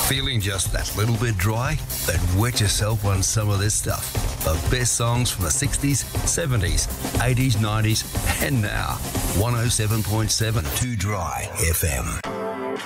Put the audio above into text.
Feeling just that little bit dry? Then wet yourself on some of this stuff. The best songs from the 60s, 70s, 80s, 90s, and now. 107.7 2 Dry FM.